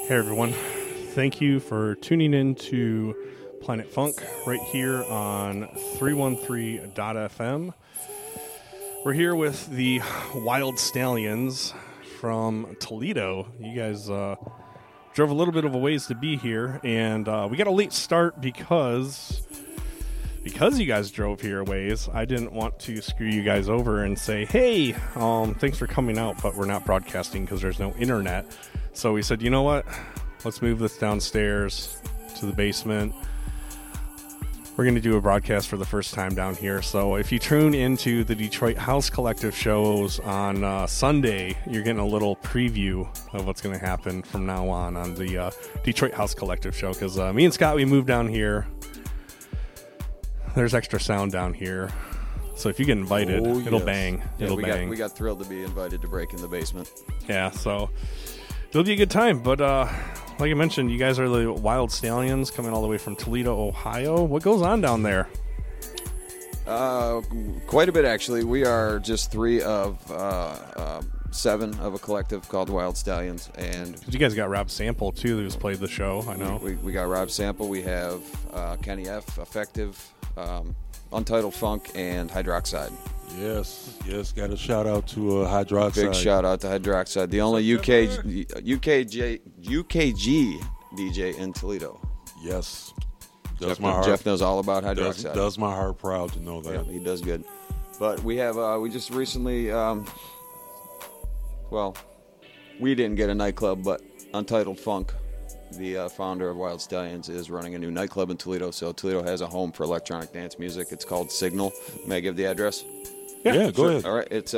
Hey everyone, thank you for tuning in to Planet Funk right here on 313.fm. We're here with the Wild Stallions from Toledo. You guys drove a little bit of a ways to be here, and we got a late start because you guys drove here a ways. I didn't want to screw you guys over and say, hey, thanks for coming out, but we're not broadcasting because there's no internet. So we said, you know what? Let's move this downstairs to the basement. We're going to do a broadcast for the first time down here. So if you tune into the Detroit House Collective shows on Sunday, you're getting a little preview of what's going to happen from now on the Detroit House Collective show. Because me and Scott, we moved down here. There's extra sound down here. So if you get invited, it'll bang. It'll bang. We got thrilled to be invited to break in the basement. Yeah, so it'll be a good time. But like I mentioned, you guys are the Wild Stallions coming all the way from Toledo, Ohio. What goes on down there? Quite a bit, actually. We are just three of 7 of a collective called Wild Stallions. And you guys got Rob Sample, too, who's played the show, I know. We got Rob Sample. We have Kenny F., Effective, Untitled Funk, and Hydroxide. Yes. Got a shout out to Hydroxide. Big shout out to Hydroxide, the only UKG DJ in Toledo. Yes. Jeff knows all about Hydroxide. Does my heart proud to know that. Yeah, he does good. But we have we just recently we didn't get a nightclub, but Untitled Funk, the founder of Wild Stallions, is running a new nightclub in Toledo. So Toledo has a home for electronic dance music. It's called Signal. May I give the address? Yeah, go ahead. All right, it's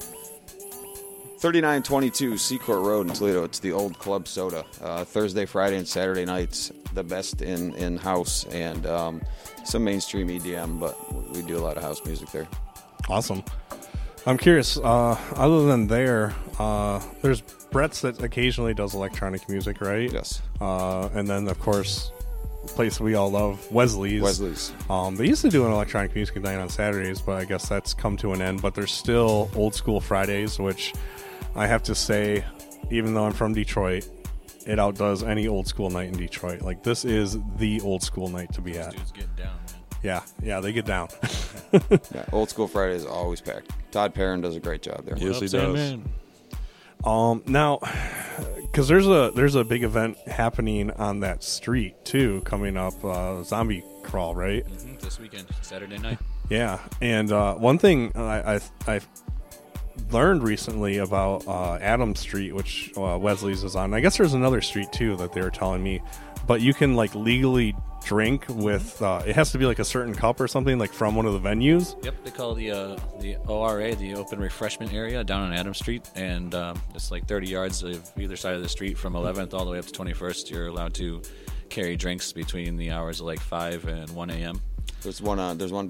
3922 Seacourt Road in Toledo. It's the old Club Soda. Thursday, Friday, and Saturday nights, the best in house and some mainstream EDM, but we do a lot of house music there. Awesome. I'm curious, other than there's Brett's that occasionally does electronic music, right? Yes. And then, of course, the place we all love, Wesley's. They used to do an electronic music night on Saturdays, but I guess that's come to an end. But there's still Old School Fridays, which I have to say, even though I'm from Detroit, it outdoes any old school night in Detroit. Like, this is the old school night to be at. Those dudes getting down, man. Yeah, they get down. Yeah, Old School Friday is always packed. Todd Perrin does a great job there. Yes, he does. Now, because there's a big event happening on that street too, coming up, Zombie Crawl, right? Mm-hmm. This weekend, Saturday night. Yeah, and one thing I've learned recently about Adams Street, which Wesley's is on. I guess there's another street too that they were telling me, but you can like legally drink with. It has to be like a certain cup or something, like from one of the venues. Yep, they call it the ORA, the Open Refreshment Area, down on Adams Street, and it's like 30 yards of either side of the street from 11th all the way up to 21st. You're allowed to carry drinks between the hours of like 5 and 1 a.m. There's one